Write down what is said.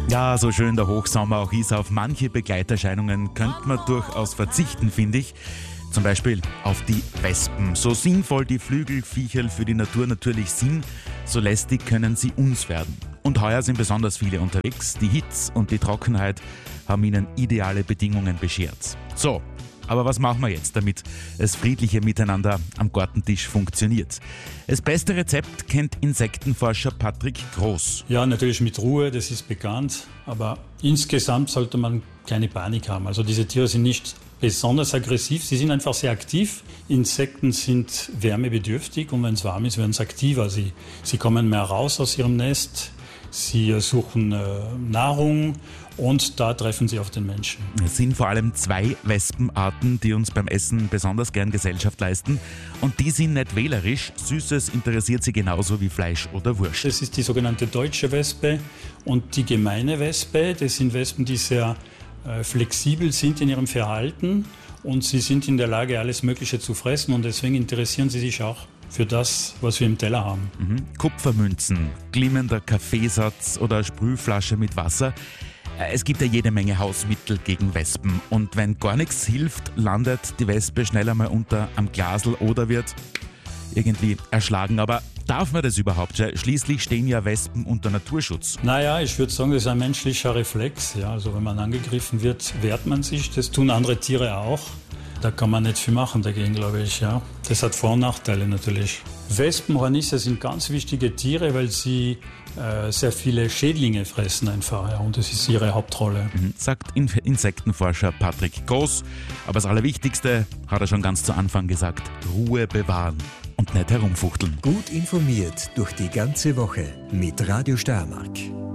Ja, so schön der Hochsommer auch ist, auf manche Begleiterscheinungen könnte man durchaus verzichten, finde ich. Zum Beispiel auf die Wespen. So sinnvoll die Flügelviecherl für die Natur natürlich sind, so lästig können sie uns werden. Und heuer sind besonders viele unterwegs. Die Hitze und die Trockenheit haben ihnen ideale Bedingungen beschert. So, aber was machen wir jetzt, damit das friedliche Miteinander am Gartentisch funktioniert? Das beste Rezept kennt Insektenforscher Patrick Groß. Ja, natürlich mit Ruhe, das ist bekannt. Aber insgesamt sollte man keine Panik haben. Also diese Tiere sind nicht besonders aggressiv, sie sind einfach sehr aktiv. Insekten sind wärmebedürftig und wenn es warm ist, werden sie aktiver. Sie kommen mehr raus aus ihrem Nest, sie suchen Nahrung und da treffen sie auf den Menschen. Es sind vor allem 2 Wespenarten, die uns beim Essen besonders gern Gesellschaft leisten. Und die sind nicht wählerisch. Süßes interessiert sie genauso wie Fleisch oder Wurst. Das ist die sogenannte deutsche Wespe und die gemeine Wespe. Das sind Wespen, die sehr flexibel sind in ihrem Verhalten und sie sind in der Lage, alles Mögliche zu fressen und deswegen interessieren sie sich auch für das, was wir im Teller haben. Kupfermünzen, glimmender Kaffeesatz oder Sprühflasche mit Wasser. Es gibt ja jede Menge Hausmittel gegen Wespen und wenn gar nichts hilft, landet die Wespe schnell einmal unter am Glasl oder wird irgendwie erschlagen. Aber darf man das überhaupt? Schließlich stehen ja Wespen unter Naturschutz. Naja, ich würde sagen, das ist ein menschlicher Reflex. Ja, also wenn man angegriffen wird, wehrt man sich. Das tun andere Tiere auch. Da kann man nicht viel machen dagegen, glaube ich. Ja. Das hat Vor- und Nachteile natürlich. Wespen, Hornisse sind ganz wichtige Tiere, weil sie sehr viele Schädlinge fressen einfach. Ja, und das ist ihre Hauptrolle. Sagt Insektenforscher Patrick Groß. Aber das Allerwichtigste, hat er schon ganz zu Anfang gesagt, Ruhe bewahren und nicht herumfuchteln. Gut informiert durch die ganze Woche mit Radio Steiermark.